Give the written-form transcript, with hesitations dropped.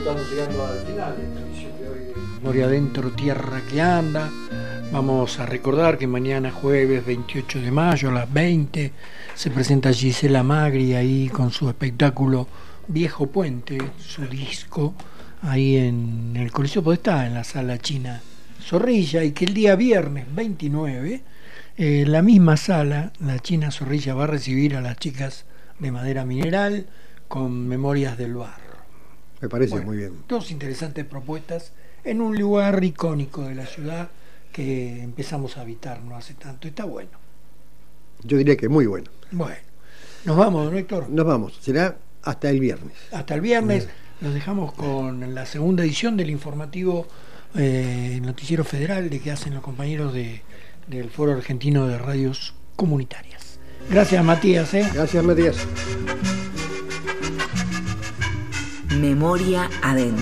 estamos llegando al final de esta edición de hoy de Memoria Adentro, Tierra que Anda. Vamos a recordar que mañana jueves 28 de mayo a las 20 se presenta Gisela Magri ahí con su espectáculo Viejo Puente, su disco, ahí en el Coliseo Podestá, en la Sala China Zorrilla, y que el día viernes 29 la misma sala, la China Zorrilla, va a recibir a las chicas de Madera Mineral con Memorias del Barro. Me parece muy bien. Dos interesantes propuestas en un lugar icónico de la ciudad que empezamos a habitar no hace tanto. Está bueno. Yo diría que muy bueno. Bueno, nos vamos, ¿no, Héctor? Nos vamos. Será hasta el viernes. Hasta el viernes. Los dejamos con la segunda edición del informativo Noticiero Federal de que hacen los compañeros del Foro Argentino de Radios Comunitarias. Gracias, Matías. Gracias, Matías. Memoria Adentro.